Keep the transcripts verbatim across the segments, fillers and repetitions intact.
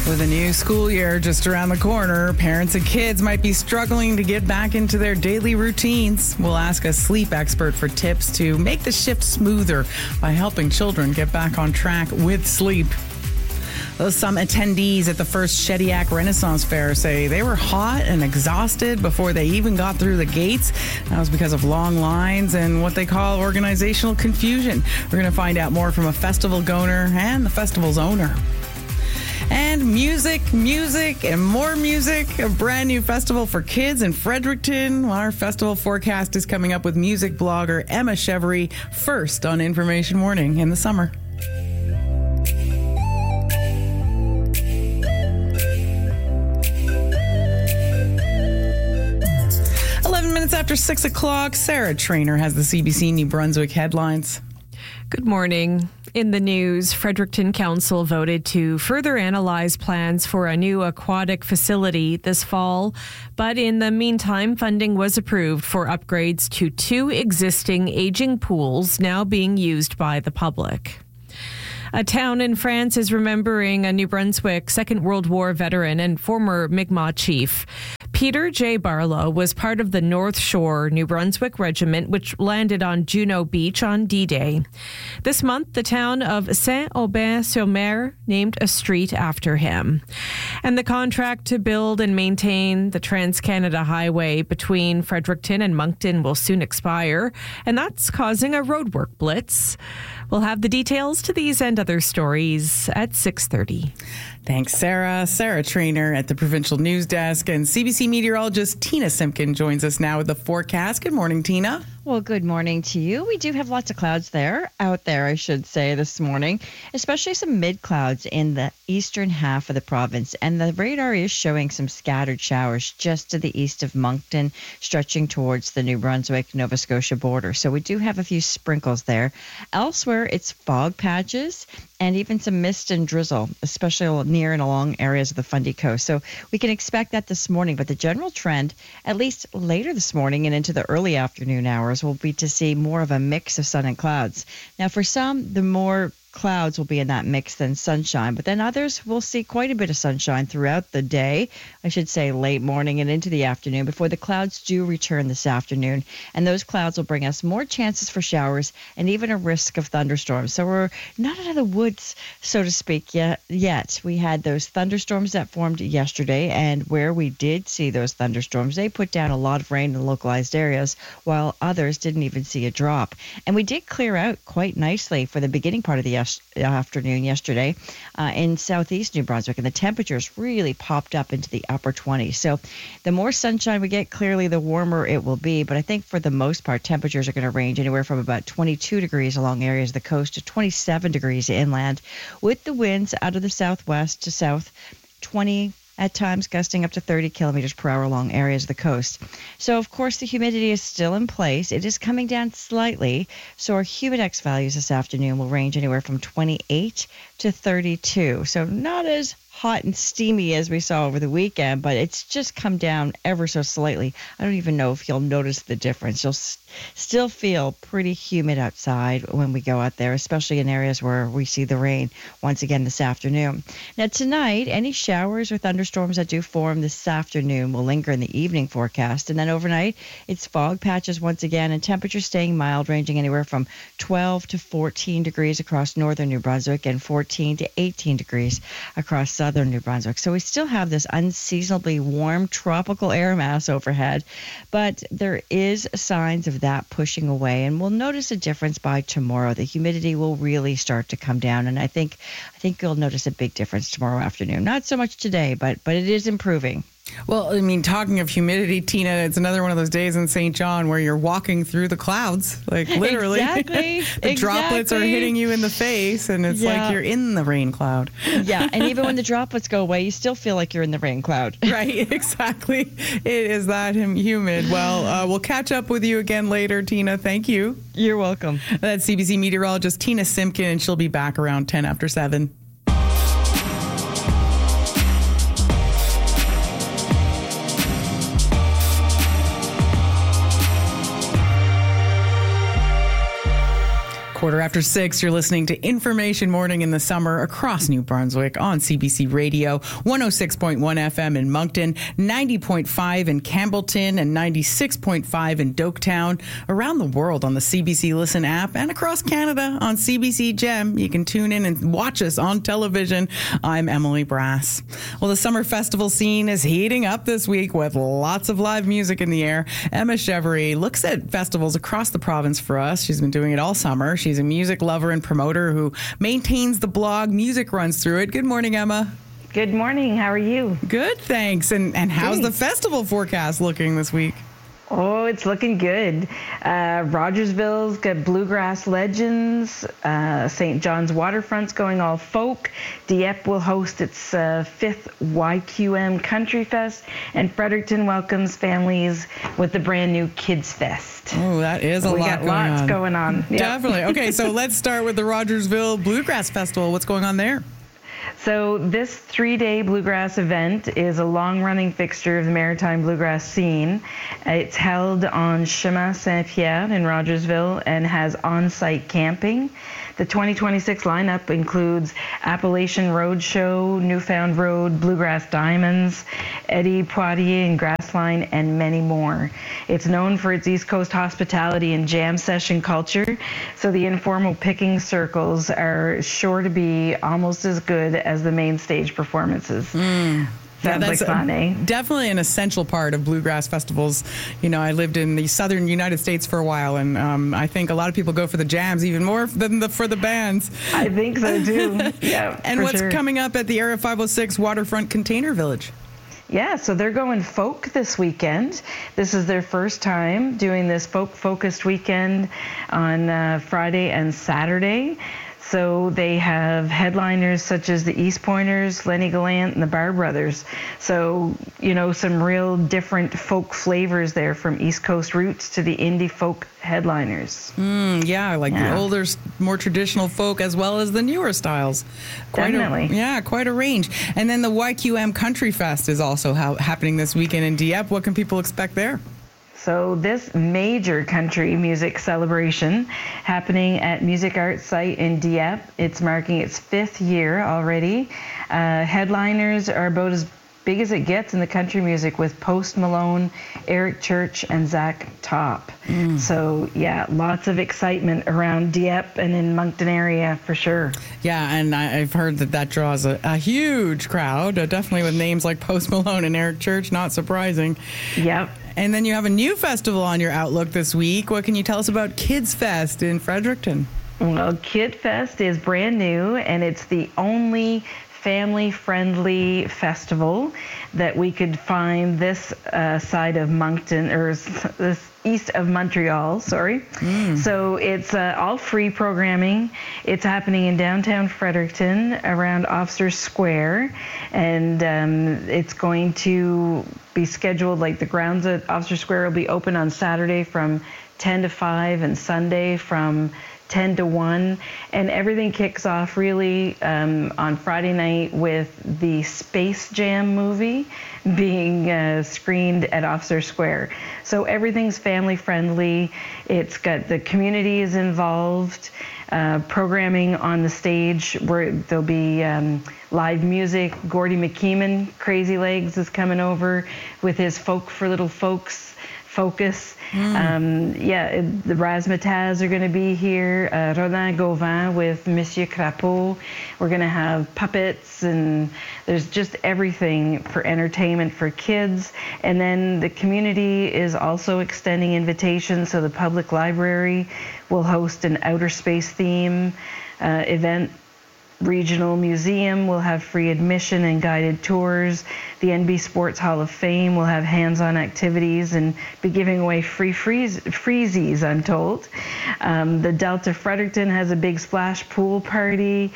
With a new school year just around the corner, parents and kids might be struggling to get back into their daily routines. We'll ask a sleep expert for tips to make the shift smoother by helping children get back on track with sleep. Though some attendees at the first Shediac Renaissance Fair say they were hot and exhausted before they even got through the gates. That was because of long lines and what they call organizational confusion. We're going to find out more from a festival goer and the festival's owner. And music, music, and more music. A brand new festival for kids in Fredericton. Our festival forecast is coming up with music blogger Emma Chevery first on Information Morning in the summer. eleven minutes after six o'clock, Sarah Trainer has the C B C New Brunswick headlines. Good morning. In the news, Fredericton Council voted to further analyze plans for a new aquatic facility this fall. But in the meantime, funding was approved for upgrades to two existing aging pools now being used by the public. A town in France is remembering a New Brunswick Second World War veteran and former Mi'kmaq chief. Peter J. Barlow was part of the North Shore New Brunswick Regiment, which landed on Juno Beach on D-Day. This month, the town of Saint-Aubin-sur-Mer named a street after him. And the contract to build and maintain the Trans-Canada Highway between Fredericton and Moncton will soon expire, and that's causing a roadwork blitz. We'll have the details to these and other stories at six thirty. Thanks, Sarah. Sarah Trainer at the Provincial News Desk, and C B C meteorologist Tina Simpkin joins us now with the forecast. Good morning, Tina. Well, good morning to you. We do have lots of clouds there, out there, I should say, this morning, especially some mid-clouds in the eastern half of the province. And the radar is showing some scattered showers just to the east of Moncton, stretching towards the New Brunswick-Nova Scotia border. So we do have a few sprinkles there. Elsewhere, it's fog patches and even some mist and drizzle, especially near and along areas of the Fundy Coast. So we can expect that this morning, but the general trend, at least later this morning and into the early afternoon hours, will be to see more of a mix of sun and clouds. Now, for some, the more clouds will be in that mix than sunshine, but then others will see quite a bit of sunshine throughout the day, I should say late morning and into the afternoon, before the clouds do return this afternoon. And those clouds will bring us more chances for showers and even a risk of thunderstorms. So we're not out of the woods, so to speak, yet. yet. We had those thunderstorms that formed yesterday, and where we did see those thunderstorms, they put down a lot of rain in localized areas, while others didn't even see a drop. And we did clear out quite nicely for the beginning part of the afternoon yesterday uh, in southeast New Brunswick, and the temperatures really popped up into the upper twenties. So the more sunshine we get, clearly the warmer it will be. But I think for the most part, temperatures are going to range anywhere from about twenty-two degrees along areas of the coast to twenty-seven degrees inland, with the winds out of the southwest to south, twenty at times gusting up to thirty kilometers per hour along areas of the coast. So, of course, the humidity is still in place. It is coming down slightly. So our Humidex values this afternoon will range anywhere from twenty-eight to thirty-two. So not as hot and steamy as we saw over the weekend, but it's just come down ever so slightly. I don't even know if you'll notice the difference. You'll s- still feel pretty humid outside when we go out there, especially in areas where we see the rain once again this afternoon. Now tonight, any showers or thunderstorms that do form this afternoon will linger in the evening forecast, and then overnight it's fog patches once again, and temperatures staying mild, ranging anywhere from twelve to fourteen degrees across northern New Brunswick and fourteen to eighteen degrees across southern New Brunswick. So we still have this unseasonably warm tropical air mass overhead, but there is signs of that pushing away, and we'll notice a difference by tomorrow. The humidity will really start to come down, and I think I think you'll notice a big difference tomorrow afternoon. Not so much today, but but it is improving. Well, I mean, talking of humidity, Tina, it's another one of those days in Saint John where you're walking through the clouds, like literally. Exactly. the exactly. droplets are hitting you in the face, and it's yeah. like you're in the rain cloud. Yeah, and even when the droplets go away, you still feel like you're in the rain cloud. Right, exactly. It is that humid. Well, uh, we'll catch up with you again later, Tina. Thank you. You're welcome. That's C B C meteorologist Tina Simpkin, and she'll be back around ten after seven. Quarter after six, you're listening to Information Morning in the Summer across New Brunswick on C B C Radio, one oh six point one F M in Moncton, ninety point five in Campbellton, and ninety-six point five in Doketown. Around the world on the C B C Listen app and across Canada on C B C Gem. You can tune in and watch us on television. I'm Emily Brass. Well, the summer festival scene is heating up this week with lots of live music in the air. Emma Chevry looks at festivals across the province for us. She's been doing it all summer. She's a music lover and promoter who maintains the blog Music Runs Through It. Good morning, Emma. Good morning. How are you? Good, thanks. And and how's Thanks. the festival forecast looking this week? Oh, it's looking good. Uh, Rogersville's got Bluegrass Legends. Uh, Saint John's Waterfront's going all folk. Dieppe will host its uh, fifth Y Q M Country Fest. And Fredericton welcomes families with the brand new Kids Fest. Oh, that is a we lot got going lots on. going on. Yep. Definitely. Okay, so let's start with the Rogersville Bluegrass Festival. What's going on there? So this three-day bluegrass event is a long-running fixture of the maritime bluegrass scene. It's held on Chemin Saint-Pierre in Rogersville and has on-site camping. The twenty twenty-six lineup includes Appalachian Roadshow, Newfound Road, Bluegrass Diamonds, Eddie Poitier and Grassline, and many more. It's known for its East Coast hospitality and jam session culture, so the informal picking circles are sure to be almost as good as the main stage performances. Mm. Yeah, Sounds that's like fun, eh? definitely an essential part of bluegrass festivals. You know, I lived in the southern United States for a while, and um, I think a lot of people go for the jams even more than the, for the bands. I think so, too. Yeah, And for what's sure. coming up at the Area five oh six Waterfront Container Village? Yeah, so they're going folk this weekend. This is their first time doing this folk-focused weekend on uh, Friday and Saturday. So they have headliners such as the East Pointers, Lenny Gallant, and the Bar Brothers. So, you know, some real different folk flavors there, from East Coast roots to the indie folk headliners. Mm, yeah, like Yeah. the older, more traditional folk as well as the newer styles. Quite Definitely. A, yeah, quite a range. And then the Y Q M Country Fest is also ha- happening this weekend in Dieppe. What can people expect there? So this major country music celebration happening at Music Arts Site in Dieppe. It's marking its fifth year already. Uh, headliners are about as big as it gets in the country music, with Post Malone, Eric Church, and Zach Top. Mm. So yeah, lots of excitement around Dieppe and in Moncton area for sure. Yeah, and I, I've heard that that draws a, a huge crowd, uh, definitely with names like Post Malone and Eric Church, not surprising. Yep. And then you have a new festival on your Outlook this week. What can you tell us about Kids Fest in Fredericton? Well, Kid Fest is brand new, and it's the only family-friendly festival that we could find this uh, side of Moncton, or s- this east of Montreal, sorry. Mm. So it's uh, all free programming. It's happening in downtown Fredericton around Officer Square, and um, it's going to be scheduled, like the grounds at Officer Square will be open on Saturday from ten to five and Sunday from ten to one, and everything kicks off really um, on Friday night with the Space Jam movie being uh, screened at Officer Square. So everything's family friendly. It's got the community is involved. Uh, programming on the stage where there'll be um, live music. Gordy McKeeman, Crazy Legs, is coming over with his Folk for Little Folks focus. Mm. Um, yeah, it, the Razzmatazz are going to be here. Uh, Roland Gauvin with Monsieur Crapeau. We're going to have puppets, and there's just everything for entertainment for kids. And then the community is also extending invitations, so the public library will host an outer space theme uh, event. Regional Museum will have free admission and guided tours. The N B Sports Hall of Fame will have hands-on activities and be giving away free freeze, freezies, I'm told. Um, the Delta Fredericton has a big splash pool party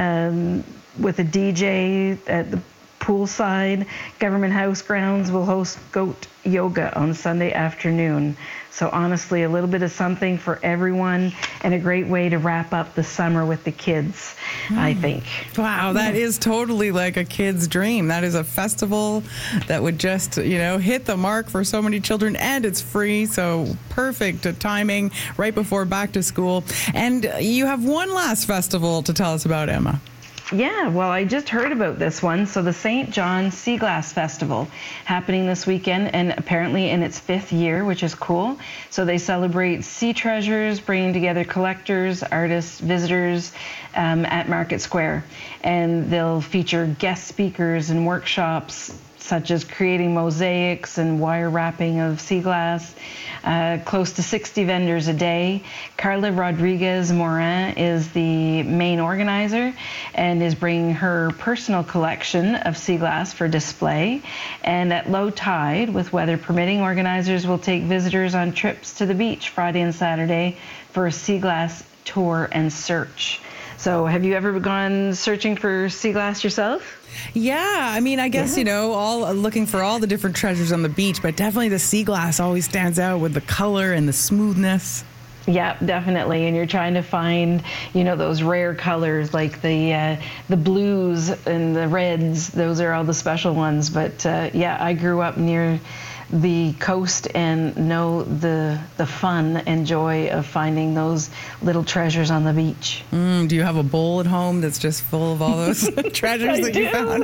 um, with a D J at the poolside. Government House grounds will host goat yoga on Sunday afternoon. So honestly, a little bit of something for everyone and a great way to wrap up the summer with the kids, mm. I think. Wow, that is totally like a kid's dream. That is a festival that would just, you know, hit the mark for so many children, and it's free, so perfect timing right before back to school. And you have one last festival to tell us about, Emma. Yeah, well, I just heard about this one. So the Saint John Sea Glass Festival happening this weekend, and apparently in its fifth year, which is cool. So they celebrate sea treasures, bringing together collectors, artists, visitors um, at Market Square. And they'll feature guest speakers and workshops such as creating mosaics and wire wrapping of sea glass. Uh, close to sixty vendors a day. Carla Rodriguez Morin is the main organizer and is bringing her personal collection of sea glass for display. And at low tide, with weather permitting, organizers will take visitors on trips to the beach Friday and Saturday for a sea glass tour and search. So have you ever gone searching for sea glass yourself? Yeah, I mean, I guess, yeah. you know, all looking for all the different treasures on the beach, but definitely the sea glass always stands out with the color and the smoothness. Yeah, definitely. And you're trying to find, you know, those rare colors like the uh, the blues and the reds. Those are all the special ones. But uh, yeah, I grew up near the coast and know the the fun and joy of finding those little treasures on the beach. Mm, do you have a bowl at home that's just full of all those treasures that do. you found?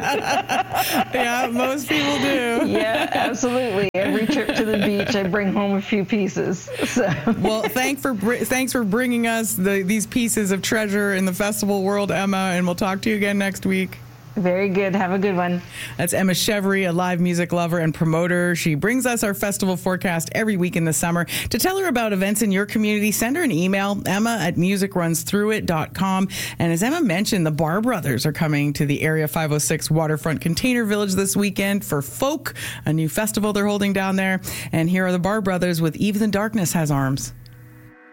Yeah, most people do. Yeah, absolutely. Every trip to the beach, I bring home a few pieces. So. Well, thank for thanks for bringing us the, these pieces of treasure in the festival world, Emma, and we'll talk to you again next week. Very good. Have a good one. That's Emma Chevry, a live music lover and promoter. She brings us our festival forecast every week in the summer. To tell her about events in your community, send her an email, Emma at music runs through it dot com. And as Emma mentioned, the Bar Brothers are coming to the Area five oh six Waterfront Container Village this weekend for Folk, a new festival they're holding down there. And here are the Bar Brothers with Even the Darkness Has Arms.